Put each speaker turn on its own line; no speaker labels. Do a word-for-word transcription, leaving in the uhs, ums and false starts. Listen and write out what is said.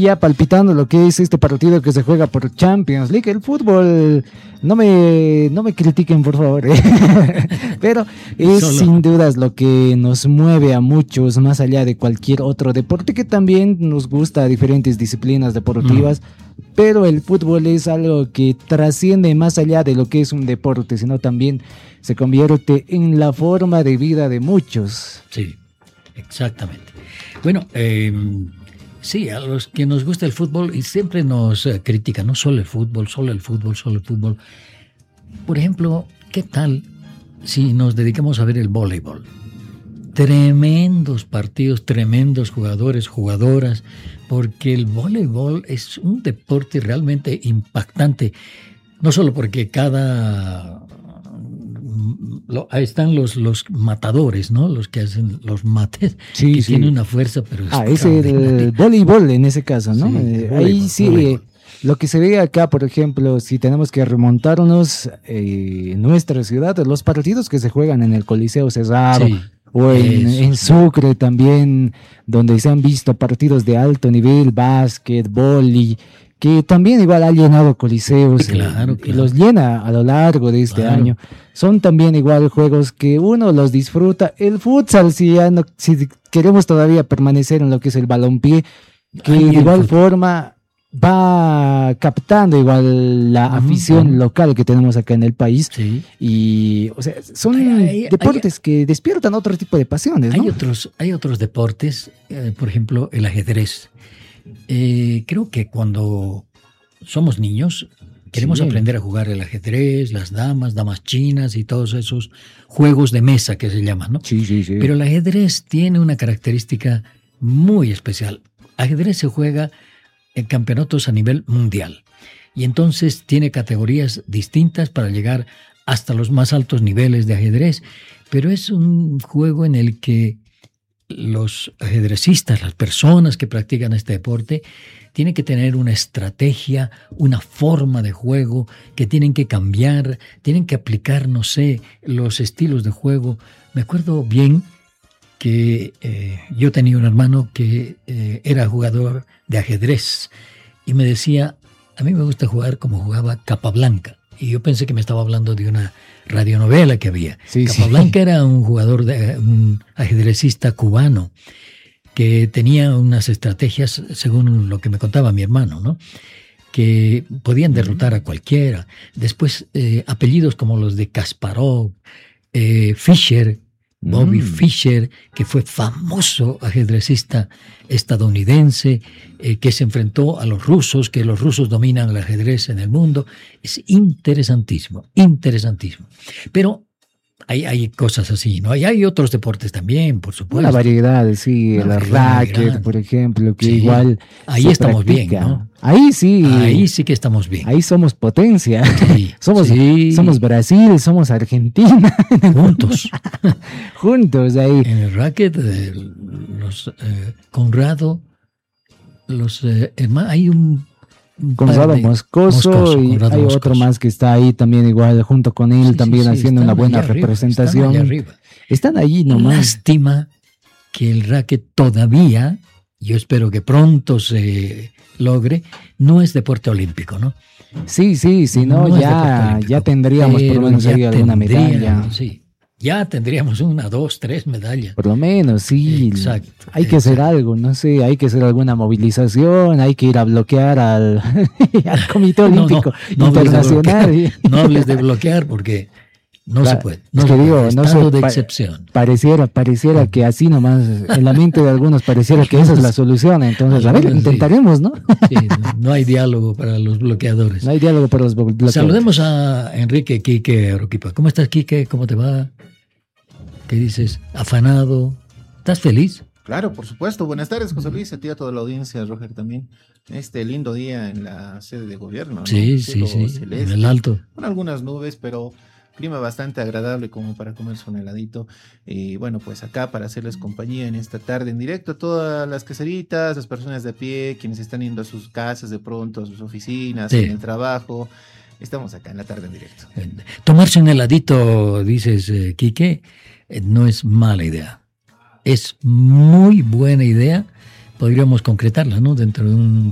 ya palpitando lo que es este partido que se juega por Champions League. El fútbol, no me, no me critiquen por favor, pero es Solo. sin dudas lo que nos mueve a muchos más allá de cualquier otro deporte, que también nos gusta diferentes disciplinas deportivas, mm. pero el fútbol es algo que trasciende más allá de lo que es un deporte, sino también se convierte en la forma de vida de muchos.
Sí, exactamente. Bueno, eh, sí, a los que nos gusta el fútbol y siempre nos eh, critican, no solo el fútbol, solo el fútbol, solo el fútbol. Por ejemplo, ¿qué tal si nos dedicamos a ver el voleibol? Tremendos partidos, tremendos jugadores, jugadoras, porque el voleibol es un deporte realmente impactante, no solo porque cada... Lo, ahí están los, los matadores, ¿no? Los que hacen los mates, sí, que sí. tienen una fuerza, pero
ah, es el voleibol en ese caso, ¿no? Sí, eh, voleibol, ahí sí, eh, lo que se ve acá, por ejemplo, si tenemos que remontarnos eh, en nuestra ciudad, los partidos que se juegan en el Coliseo Cesaro, sí, o en, en Sucre también, donde se han visto partidos de alto nivel, básquet, vóley, que también igual ha llenado coliseos,
claro,
y
claro.
los llena a lo largo de este claro. año. Son también igual juegos que uno los disfruta. El futsal, si, ya no, si queremos todavía permanecer en lo que es el balompié, que Ay, de igual forma va captando igual la uh-huh, afición uh-huh. local que tenemos acá en el país.
Sí.
Y, o sea, son hay, hay, deportes hay, que despiertan otro tipo de pasiones, ¿no?
Hay otros, hay otros deportes, eh, por ejemplo, el ajedrez. Eh, creo que cuando somos niños queremos sí. aprender a jugar el ajedrez, las damas, damas chinas y todos esos juegos de mesa que se llaman, ¿no?
Sí, sí, sí.
Pero el ajedrez tiene una característica muy especial. Ajedrez se juega en campeonatos a nivel mundial y entonces tiene categorías distintas para llegar hasta los más altos niveles de ajedrez, pero es un juego en el que los ajedrecistas, las personas que practican este deporte, tienen que tener una estrategia, una forma de juego que tienen que cambiar, tienen que aplicar, no sé, los estilos de juego. Me acuerdo bien que eh, yo tenía un hermano que eh, era jugador de ajedrez y me decía, a mí me gusta jugar como jugaba Capablanca. Y yo pensé que me estaba hablando de una radionovela que había. Sí, Capablanca sí. era un jugador, de, un ajedrecista cubano que tenía unas estrategias, según lo que me contaba mi hermano, ¿no? Que podían derrotar a cualquiera. Después, eh, apellidos como los de Kasparov, eh, Fischer, Bobby mm. Fischer, que fue famoso ajedrecista estadounidense, eh, que se enfrentó a los rusos, que los rusos dominan el ajedrez en el mundo. Es interesantísimo, interesantísimo. Pero hay, hay cosas así, ¿no? Y hay otros deportes también, por supuesto.
Una variedad, sí, el racket, por ejemplo, que sí, igual
ahí estamos practica. bien, ¿no?
Ahí sí.
Ahí sí que estamos bien.
Ahí somos potencia.
Sí,
somos,
sí.
somos Brasil, somos Argentina.
Juntos.
Juntos ahí.
En el racket, eh, los eh, Conrado, los eh, hermanos, hay un...
Conrado Moscoso, Moscoso y Conrado hay Moscoso. Otro más que está ahí también igual junto con él, sí, también sí, sí, haciendo una buena representación.
Arriba, están, arriba.
están allí nomás.
Lástima que el racket todavía, yo espero que pronto se logre, no es deporte olímpico, ¿no?
Sí, sí, si no, no ya, ya tendríamos por lo menos ahí alguna medalla.
Sí. Ya tendríamos una, dos, tres medallas.
Por lo menos, sí.
Exacto.
Hay que
exacto.
hacer algo, no sé, hay que hacer alguna movilización, hay que ir a bloquear al, al Comité Olímpico
no, no, no
Internacional.
Hables no hables de bloquear porque no claro, se puede. No
es
se
que digo,
puede.
no
Estado
sé,
de
pa-
excepción.
Pareciera, pareciera que así nomás, en la mente de algunos pareciera que esa es la solución. Entonces, a ver, intentaremos, ¿no?
Sí, no, no hay diálogo para los bloqueadores.
No hay diálogo para los bloqueadores.
Saludemos a Enrique Quique Aroquipa. ¿Cómo estás, Quique? ¿Cómo te va? ¿Qué dices? ¿Afanado? ¿Estás feliz?
Claro, por supuesto. Buenas tardes, José Luis, a ti, a toda la audiencia, Roger también. Este lindo día en la sede de gobierno, ¿no?
Sí, sí, sí,
celeste,
en el alto.
Con algunas nubes, pero clima bastante agradable como para comerse un heladito. Y bueno, pues acá para hacerles compañía en esta tarde en directo a todas las caseritas, las personas de a pie, quienes están yendo a sus casas de pronto, a sus oficinas, sí. en el trabajo. Estamos acá en la tarde en directo.
Tomarse un heladito, dices, eh, Quique, eh, no es mala idea. Es muy buena idea. Podríamos concretarla, ¿no? Dentro de un